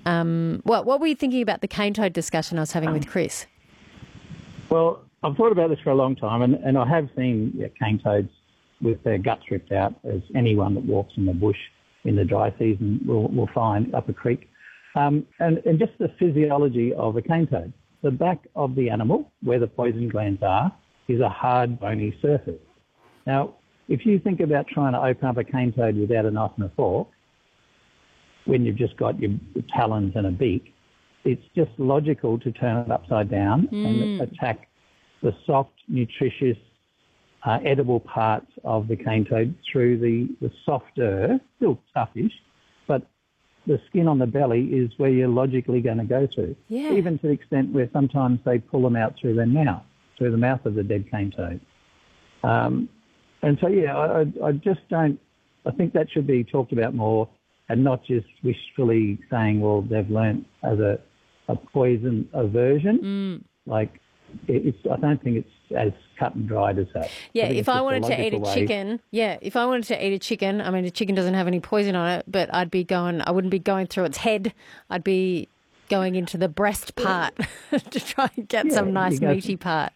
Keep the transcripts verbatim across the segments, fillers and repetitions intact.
Um, what, what were you thinking about the cane toad discussion I was having with Chris? Well, I've thought about this for a long time, and, and I have seen yeah, cane toads with their guts ripped out, as anyone that walks in the bush in the dry season will, will find up a creek. Um, and, and just the physiology of a cane toad. The back of the animal, where the poison glands are, is a hard, bony surface. Now, if you think about trying to open up a cane toad without a knife and a fork, when you've just got your talons and a beak, it's just logical to turn it upside down mm. and attack the soft, nutritious, uh, edible parts of the cane toad through the, the softer, still toughish, but the skin on the belly is where you're logically going to go through. Yeah. Even to the extent where sometimes they pull them out through their mouth, through the mouth of the dead cane toad. Um, and so, yeah, I, I, I just don't, I think that should be talked about more and not just wishfully saying, well, they've learnt as a, a poison aversion. Mm. Like, it's, I don't think it's as cut and dried as that. Yeah, I if I wanted to eat a way. chicken, yeah, if I wanted to eat a chicken, I mean, a chicken doesn't have any poison on it, but I'd be going, I wouldn't be going through its head. I'd be going into the breast part to try and get yeah, some nice meaty part.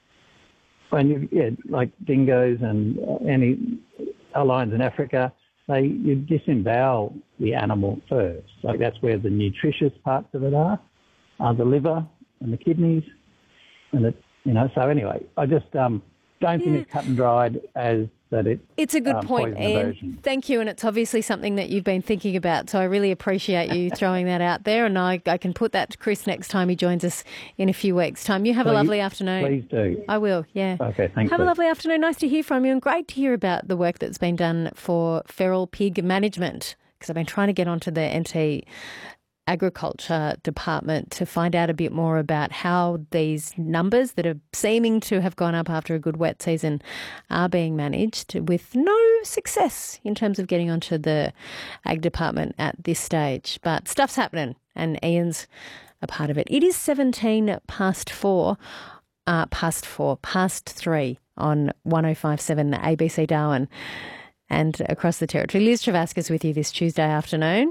And you, yeah, like dingoes and uh, any lions in Africa, they you disembowel the animal first. Like that's where the nutritious parts of it are, are the liver and the kidneys, and it, you know. So anyway, I just um, don't yeah. think it's cut and dried as that it. It's a good um, point, Ian. aversion. Thank you, and it's obviously something that you've been thinking about. So I really appreciate you throwing that out there, and I, I can put that to Chris next time he joins us in a few weeks' time. You have Please, a lovely afternoon. Please do. I will. Yeah. Okay. Thanks. Have Liz. a lovely afternoon. Nice to hear from you, and great to hear about the work that's been done for feral pig management. Because I've been trying to get onto the N T Agriculture Department to find out a bit more about how these numbers that are seeming to have gone up after a good wet season are being managed with no success in terms of getting onto the Ag Department at this stage. But stuff's happening and Ian's a part of it. It is seventeen past four, uh, past four, past three on one oh five point seven A B C Darwin and across the territory. Liz Travascus with you this Tuesday afternoon.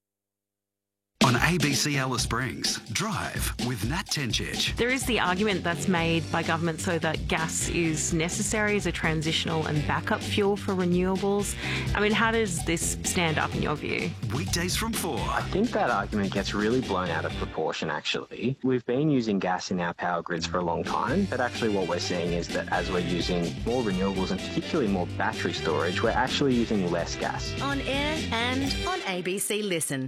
On A B C Alice Springs, Drive with Nat Tenchich. There is the argument that's made by government so that gas is necessary as a transitional and backup fuel for renewables. I mean, how does this stand up in your view? Weekdays from four. I think that argument gets really blown out of proportion, actually. We've been using gas in our power grids for a long time, but actually what we're seeing is that as we're using more renewables and particularly more battery storage, we're actually using less gas. On air and on A B C Listen.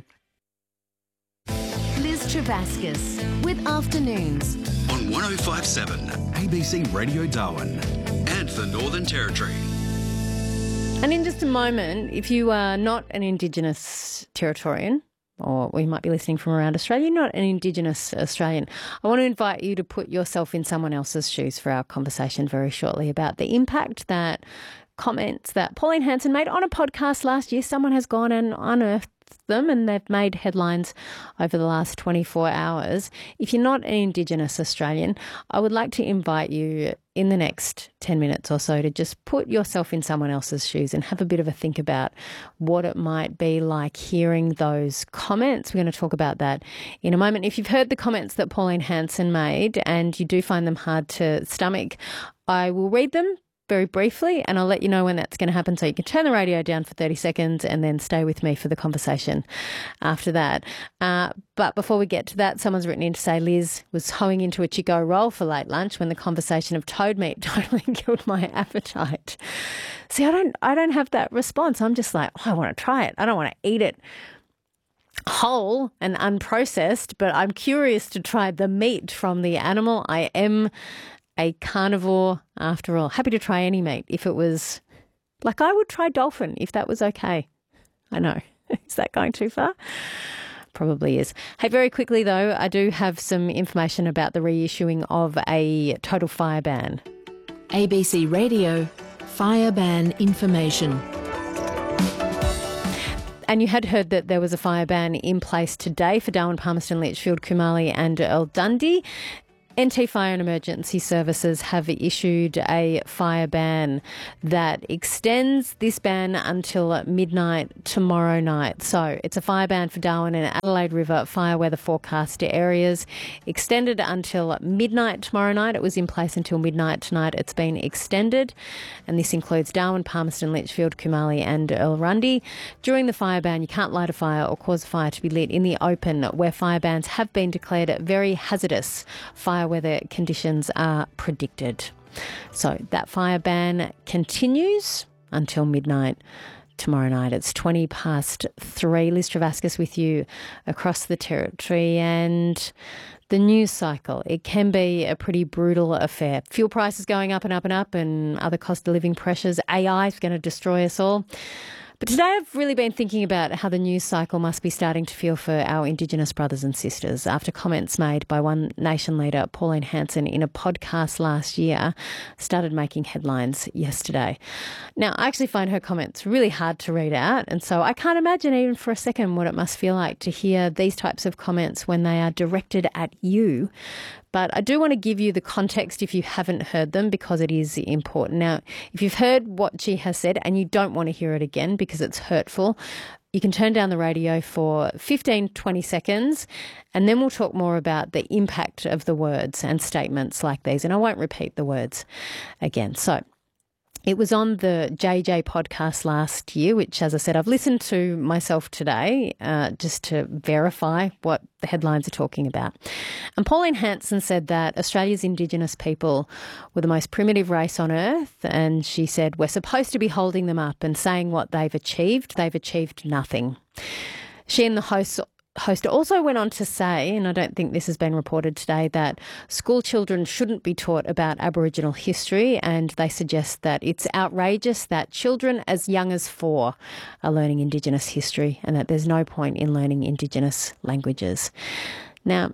Liz Travascus with Afternoons. On one oh five point seven A B C Radio Darwin and the Northern Territory. And in just a moment, if you are not an Indigenous Territorian, or you might be listening from around Australia, you're not an Indigenous Australian, I want to invite you to put yourself in someone else's shoes for our conversation very shortly about the impact that comments that Pauline Hanson made on a podcast last year. Someone has gone and unearthed them and they've made headlines over the last twenty-four hours. If you're not an Indigenous Australian, I would like to invite you in the next ten minutes or so to just put yourself in someone else's shoes and have a bit of a think about what it might be like hearing those comments. We're going to talk about that in a moment. If you've heard the comments that Pauline Hanson made and you do find them hard to stomach, I will read them very briefly, and I'll let you know when that's going to happen, so you can turn the radio down for thirty seconds and then stay with me for the conversation after that. Uh, but before we get to that, someone's written in to say Liz was hoeing into a Chico roll for late lunch when the conversation of toad meat totally killed my appetite. See, I don't, I don't have that response. I'm just like, oh, I want to try it. I don't want to eat it whole and unprocessed, but I'm curious to try the meat from the animal. I am a carnivore after all. Happy to try any meat if it was, like I would try dolphin if that was okay. I know. Is that going too far? Probably is. Hey, very quickly though, I do have some information about the reissuing of a total fire ban. A B C Radio Fire Ban Information. And you had heard that there was a fire ban in place today for Darwin, Palmerston, Litchfield, Kumali and Earl Dundee. N T Fire and Emergency Services have issued a fire ban that extends this ban until midnight tomorrow night. So it's a fire ban for Darwin and Adelaide River fire weather forecast areas, extended until midnight tomorrow night. It was in place until midnight tonight. It's been extended, and this includes Darwin, Palmerston, Litchfield, Kumali and Earlrundy. During the fire ban, you can't light a fire or cause a fire to be lit in the open, where fire bans have been declared very hazardous fire weather conditions are predicted. So that fire ban continues until midnight tomorrow night. It's twenty past three. Liz Travascus with you across the territory, and the news cycle, it can be a pretty brutal affair. Fuel prices going up and up and up, and other cost of living pressures. A I is going to destroy us all. But today I've really been thinking about how the news cycle must be starting to feel for our Indigenous brothers and sisters after comments made by One Nation leader Pauline Hanson in a podcast last year started making headlines yesterday. Now, I actually find her comments really hard to read out, and so I can't imagine even for a second what it must feel like to hear these types of comments when they are directed at you. But I do want to give you the context if you haven't heard them, because it is important. Now, if you've heard what she has said and you don't want to hear it again because it's hurtful, you can turn down the radio for fifteen, twenty seconds, and then we'll talk more about the impact of the words and statements like these. And I won't repeat the words again. So it was on the J J podcast last year, which, as I said, I've listened to myself today uh, just to verify what the headlines are talking about. And Pauline Hanson said that Australia's Indigenous people were the most primitive race on earth, and she said we're supposed to be holding them up and saying what they've achieved. They've achieved nothing. She and the host Host also went on to say, and I don't think this has been reported today, that school children shouldn't be taught about Aboriginal history, and they suggest that it's outrageous that children as young as four are learning Indigenous history and that there's no point in learning Indigenous languages. Now,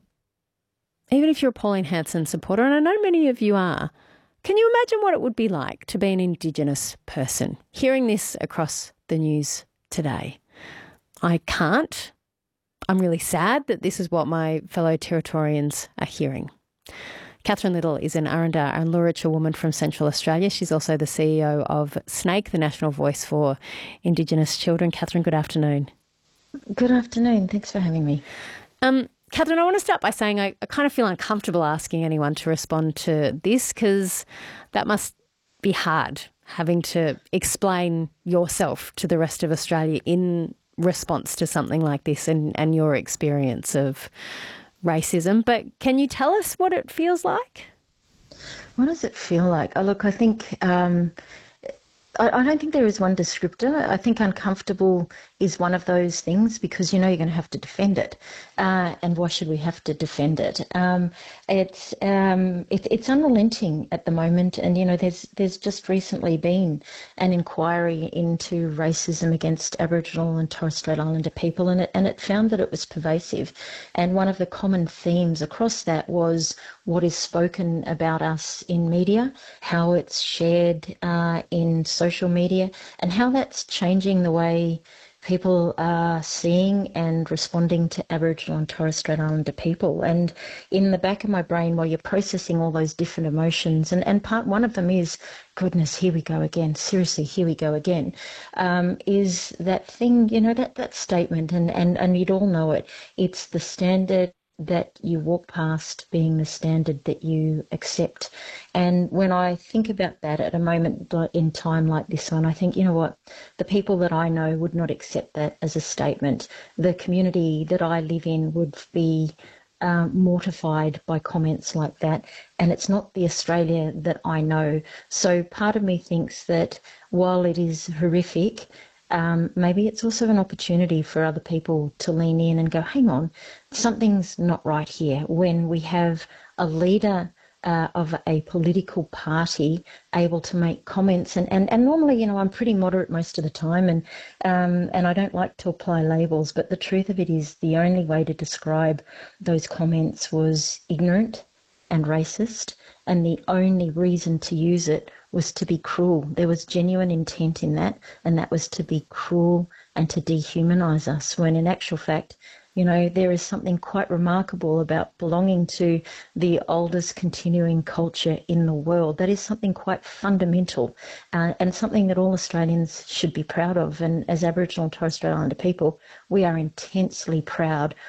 even if you're a Pauline Hanson supporter, and I know many of you are, can you imagine what it would be like to be an Indigenous person hearing this across the news today? I can't. I'm really sad that this is what my fellow Territorians are hearing. Catherine Little is an Arrendar and Luritja woman from Central Australia. She's also the C E O of SNAKE, the National Voice for Indigenous Children. Catherine, good afternoon. Good afternoon. Thanks for having me. Um, Catherine, I want to start by saying I, I kind of feel uncomfortable asking anyone to respond to this, because that must be hard, having to explain yourself to the rest of Australia in response to something like this and, and your experience of racism. But can you tell us what it feels like? What does it feel like? Oh, look, I think um, I, I don't think there is one descriptor. I think uncomfortable is one of those things, because you know you're going to have to defend it. Uh, and why should we have to defend it? Um, it's um, it, it's unrelenting at the moment, and you know there's there's just recently been an inquiry into racism against Aboriginal and Torres Strait Islander people, and it and it found that it was pervasive. And one of the common themes across that was what is spoken about us in media, how it's shared uh, in social media, and how that's changing the way people are seeing and responding to Aboriginal and Torres Strait Islander people. And in the back of my brain, while you're processing all those different emotions, and, and part one of them is, goodness, here we go again, seriously, here we go again, um, is that thing, you know, that, that statement, and, and, and you'd all know it, it's the standard that you walk past being the standard that you accept. And when I think about that at a moment in time like this one, I think, you know what, the people that I know would not accept that as a statement. The community that I live in would be um, mortified by comments like that. And it's not the Australia that I know. So part of me thinks that while it is horrific, Um, maybe it's also an opportunity for other people to lean in and go, hang on, something's not right here. When we have a leader uh, of a political party able to make comments, and, and, and normally, you know, I'm pretty moderate most of the time, and um, and I don't like to apply labels, but the truth of it is the only way to describe those comments was ignorant and racist, and the only reason to use it was to be cruel. There was genuine intent in that, and that was to be cruel and to dehumanise us, when in actual fact, You know, there is something quite remarkable about belonging to the oldest continuing culture in the world. That is something quite fundamental uh, and something that all Australians should be proud of. And as Aboriginal and Torres Strait Islander people, we are intensely proud